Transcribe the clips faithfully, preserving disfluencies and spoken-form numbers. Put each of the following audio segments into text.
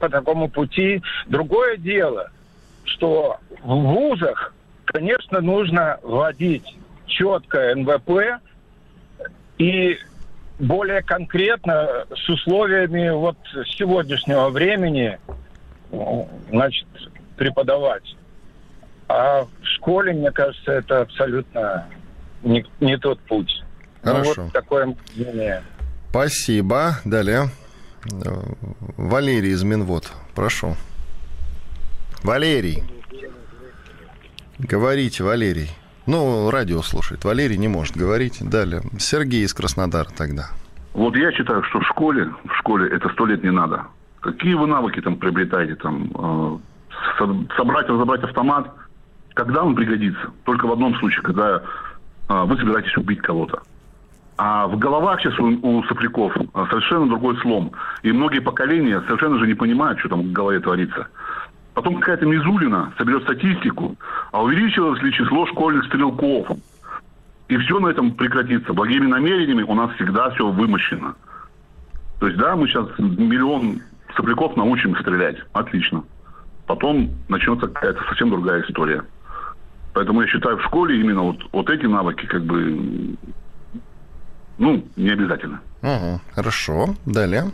по такому пути. Другое дело, что в вузах, конечно, нужно вводить четко эн вэ пэ и более конкретно с условиями вот сегодняшнего времени, значит, преподавать. А в школе, мне кажется, это абсолютно не, не тот путь. Хорошо. Ну, вот такое мнение. Спасибо. Далее. Валерий из Минвод. Прошу. Валерий. Говорите, Валерий. Ну, радио слушает. Валерий не может говорить. Далее. Сергей из Краснодара тогда. Вот я считаю, что в школе, в школе это сто лет не надо. Какие вы навыки там приобретаете? Там, э, собрать, разобрать автомат. Когда он пригодится? Только в одном случае, когда э, вы собираетесь убить кого-то. А в головах сейчас у, у сопляков совершенно другой слом. И многие поколения совершенно же не понимают, что там в голове творится. Потом какая-то Мизулина соберет статистику, а увеличилось ли число школьных стрелков. И все на этом прекратится. Благими намерениями у нас всегда все вымощено. То есть, да, мы сейчас миллион сопляков научим стрелять. Отлично. Потом начнется какая-то совсем другая история. Поэтому я считаю, в школе именно вот, вот эти навыки как бы, ну, не обязательно. Угу, хорошо. Далее.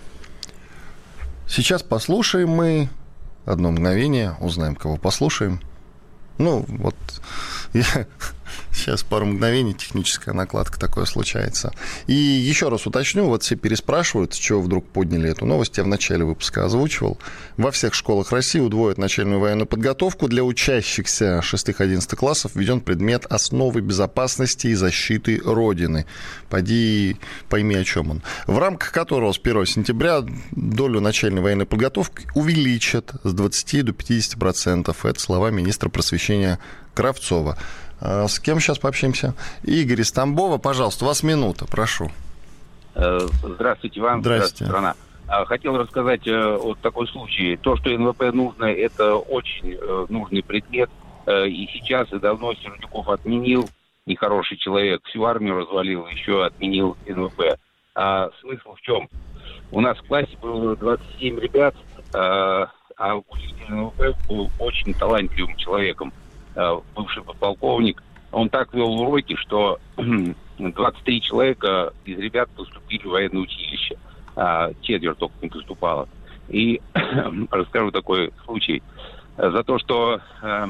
Сейчас послушаем мы одно мгновение, узнаем, кого послушаем. Ну, вот я... Сейчас пару мгновений, техническая накладка, такое случается. И еще раз уточню, вот все переспрашивают, с чего вдруг подняли эту новость. Я в начале выпуска озвучивал. Во всех школах России удвоят начальную военную подготовку. Для учащихся шестых-одиннадцатых классов введен предмет «Основы безопасности и защиты Родины». Поди, пойми, о чем он. В рамках которого с первого сентября долю начальной военной подготовки увеличат с двадцати до пятидесяти процентов. Это слова министра просвещения Кравцова. С кем сейчас пообщаемся? Игорь из Тамбова, пожалуйста, у вас минута, прошу. Здравствуйте вам, здравствуйте, страна. Хотел рассказать вот такой случай. То, что эн вэ пэ нужно, это очень нужный предмет. И сейчас, и давно Сердюков отменил, нехороший человек, всю армию развалил, еще отменил эн вэ пэ. А смысл в чем? У нас в классе было двадцать семь ребят, а учитель эн вэ пэ был очень талантливым человеком. Бывший подполковник, он так вел уроки, что двадцать три человека из ребят поступили в военное училище, а четверть только не поступало. И расскажу такой случай. За то, что э,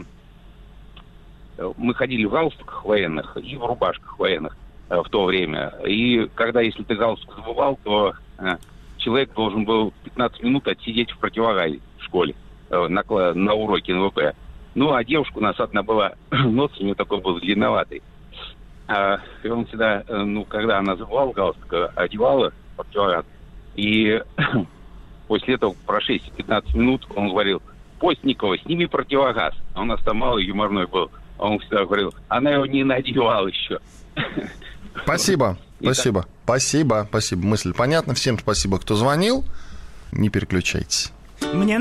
мы ходили в галстуках военных и в рубашках военных э, в то время. И когда, если ты галстук забывал, то э, человек должен был пятнадцать минут отсидеть в противогазе в школе э, на, на уроке эн вэ пэ. Ну, а девушка у нас одна была, нос у нее такой был длинноватый. А, и он всегда, ну, когда она забывала галстук, одевала противогаз. И после этого про шесть-пятнадцать минут он говорил: Постникова, сними противогаз. А у нас там малый юморной был. А он всегда говорил: она его не надевала еще. Спасибо, спасибо, спасибо, спасибо. Мысль понятна. Всем спасибо, кто звонил. Не переключайтесь. Мне